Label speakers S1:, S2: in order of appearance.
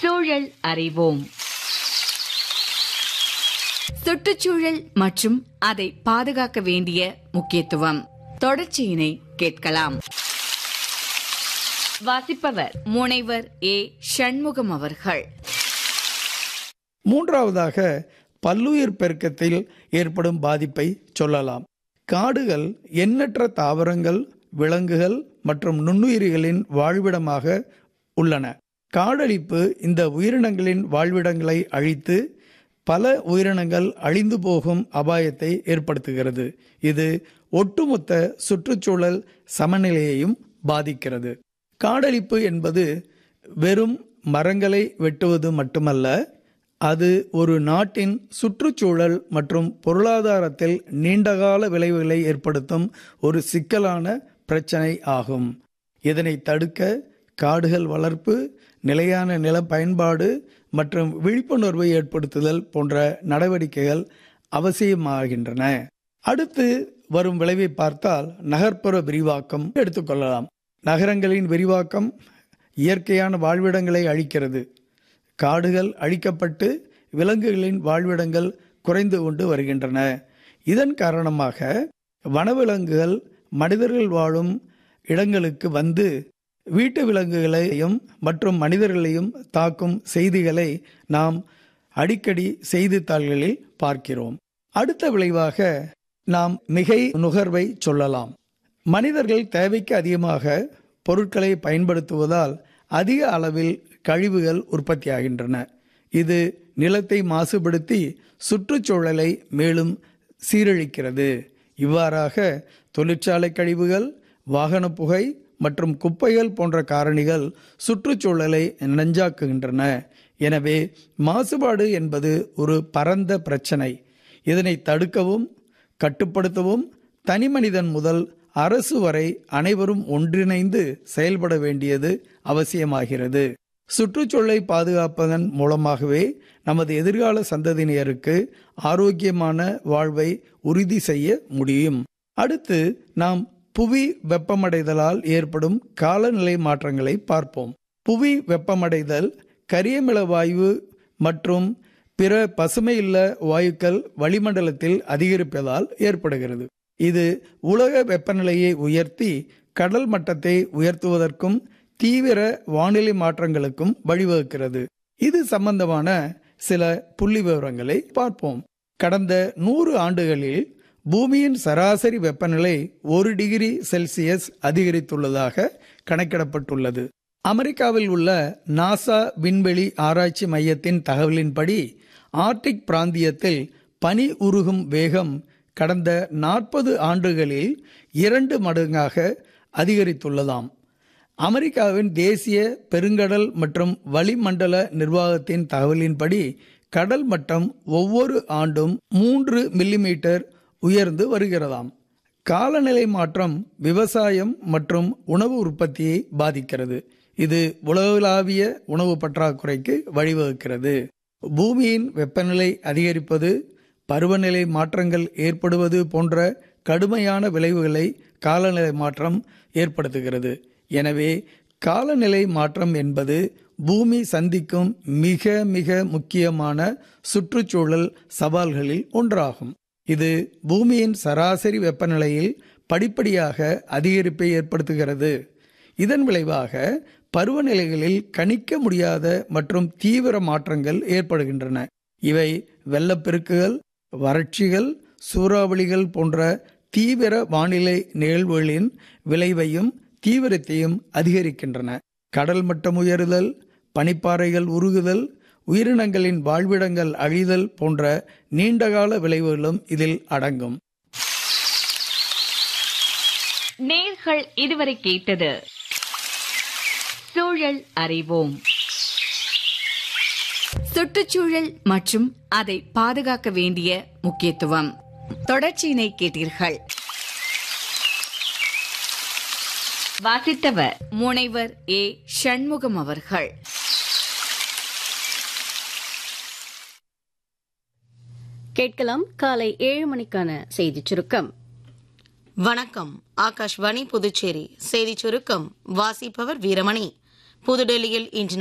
S1: சூழல் அறிவோம். சுற்றுச்சூழல் மற்றும் அதை பாதுகாக்க வேண்டிய முக்கியத்துவம் தொடர்ச்சியினை கேட்கலாம். வாசிப்பவர் முனைவர் ஏ. சண்முகம் அவர்கள்.
S2: மூன்றாவதாக பல்லுயிர் பெருக்கத்தில் ஏற்படும் பாதிப்பை சொல்லலாம். காடுகள் எண்ணற்ற தாவரங்கள், விலங்குகள் மற்றும் நுண்ணுயிரிகளின் வாழ்விடமாக உள்ளன. காடழிப்பு இந்த உயிரினங்களின் வாழ்விடங்களை அழித்து பல உயிரினங்கள் அழிந்து போகும் அபாயத்தை ஏற்படுத்துகிறது. இது ஒட்டுமொத்த சுற்றுச்சூழல் சமநிலையையும் பாதிக்கிறது. காடழிப்பு என்பது வெறும் மரங்களை வெட்டுவது மட்டுமல்ல, அது ஒரு நாட்டின் சுற்றுச்சூழல் மற்றும் பொருளாதாரத்தில் நீண்டகால விளைவுகளை ஏற்படுத்தும் ஒரு சிக்கலான பிரச்சனை ஆகும். இதனை தடுக்க காடுகள் வளர்ப்பு, நிலையான நில பயன்பாடு மற்றும் விழிப்புணர்வை ஏற்படுத்துதல் போன்ற நடவடிக்கைகள் அவசியமாகின்றன. அடுத்து வரும் விளைவை பார்த்தால் நகர்ப்புற விரிவாக்கம் எடுத்துக்கொள்ளலாம். நகரங்களின் விரிவாக்கம் இயற்கையான வாழ்விடங்களை அழிக்கிறது. காடுகள் அழிக்கப்பட்டு விலங்குகளின் வாழ்விடங்கள் குறைந்து கொண்டு வருகின்றன. இதன் காரணமாக வனவிலங்குகள் மனிதர்கள் வாழும் இடங்களுக்கு வந்து வீட்டு விலங்குகளையும் மற்றும் மனிதர்களையும் தாக்கும் செய்திகளை நாம் அடிக்கடி செய்தித்தாள்களில் பார்க்கிறோம். அடுத்த விளைவாக நாம் மிகை நுகர்வை சொல்லலாம். மனிதர்கள் தேவைக்கு அதிகமாக பொருட்களை பயன்படுத்துவதால் அதிக அளவில் கழிவுகள் உற்பத்தியாகின்றன. இது நிலத்தை மாசுபடுத்தி சுற்றுச்சூழலை மேலும் சீரழிக்கிறது. இவ்வாறாக தொழிற்சாலை கழிவுகள், வாகன புகை மற்றும் குப்பைகள் போன்ற காரணிகள் சுற்றுச்சூழலை நஞ்சாக்குகின்றன. எனவே மாசுபாடு என்பது ஒரு பரந்த பிரச்சனை. இதனை தடுக்கவும் கட்டுப்படுத்தவும் தனிமனிதன் முதல் அரசு வரை அனைவரும் ஒன்றிணைந்து செயல்பட வேண்டியது அவசியமாகிறது. சுற்றுச்சூழலை பாதுகாப்பதன் மூலமாகவே நமது எதிர்கால சந்ததியினருக்கு ஆரோக்கியமான வாழ்வை உறுதி செய்ய முடியும். அடுத்து நாம் புவி வெப்பமடைதலால் ஏற்படும் காலநிலை மாற்றங்களை பார்ப்போம். புவி வெப்பமடைதல் கரியமில வாயு மற்றும் பிற பசுமையில்ல வாயுக்கள் வளிமண்டலத்தில் அதிகரிப்பதால் ஏற்படுகிறது. இது உலக வெப்பநிலையை உயர்த்தி கடல் மட்டத்தை உயர்த்துவதற்கும் தீவிர வானிலை மாற்றங்களுக்கும் வழிவகுக்கிறது. இது சம்பந்தமான சில புள்ளி விவரங்களை பார்ப்போம். கடந்த 100 ஆண்டுகளில் பூமியின் சராசரி வெப்பநிலை 1 டிகிரி செல்சியஸ் அதிகரித்துள்ளதாக கணக்கிடப்பட்டுள்ளது. அமெரிக்காவில் உள்ள நாசா விண்வெளி ஆராய்ச்சி மையத்தின் தகவலின்படி ஆர்டிக் பிராந்தியத்தில் பனி உருகும் வேகம் கடந்த 40 ஆண்டுகளில் 2 மடங்காக அதிகரித்துள்ளதாம். அமெரிக்காவின் தேசிய பெருங்கடல் மற்றும் வளிமண்டல நிர்வாகத்தின் தகவலின்படி கடல் மட்டம் ஒவ்வொரு ஆண்டும் 3 மில்லிமீட்டர் உயர்ந்து வருகிறதாம். காலநிலை மாற்றம் விவசாயம் மற்றும் உணவு உற்பத்தியை பாதிக்கிறது. இது உலகளாவிய உணவு பற்றாக்குறைக்கு வழிவகுக்கிறது. பூமியின் வெப்பநிலை அதிகரிப்பது, பருவநிலை மாற்றங்கள் ஏற்படுவது போன்ற கடுமையான விளைவுகளை காலநிலை மாற்றம் ஏற்படுத்துகிறது. எனவே காலநிலை மாற்றம் என்பது பூமி சந்திக்கும் மிக மிக முக்கியமான சுற்றுச்சூழல் சவால்களில் ஒன்றாகும். இது பூமியின் சராசரி வெப்பநிலையில் படிப்படியாக அதிகரிப்பை ஏற்படுத்துகிறது. இதன் விளைவாக பருவநிலைகளில் கணிக்க முடியாத மற்றும் தீவிர மாற்றங்கள் ஏற்படுகின்றன. இவை வெள்ளப்பெருக்குகள், வறட்சிகள், சூறாவளிகள் போன்ற தீவிர வானிலை நிகழ்வுகளின் விளைவையும் தீவிரத்தையும் அதிகரிக்கின்றன. கடல் மட்டம் உயருதல், பனிப்பாறைகள் உருகுதல், உயிரினங்களின் வாழ்விடங்கள் அழிதல் போன்ற நீண்டகால விளைவுகளும் இதில் அடங்கும்.
S1: நேயர்கள் இதுவரை கேட்டது சூழல் அறிவோம். சுற்றுச்சூழல் மற்றும் அதை பாதுகாக்க வேண்டிய முக்கியத்துவம் தொடர்ச்சியினை கேட்டீர்கள். வாசித்தவர் முனைவர் ஏ. சண்முகம் அவர்கள்.
S3: கேட்கலாம் காலை 7 மணிக்கான செய்திச் சுருக்கம்.
S4: வணக்கம். ஆகாஷ்வாணி புதுச்சேரி செய்திச் சுருக்கம் வாசிப்பவர் வீரமணி. புதுடெல்லியில் இன்று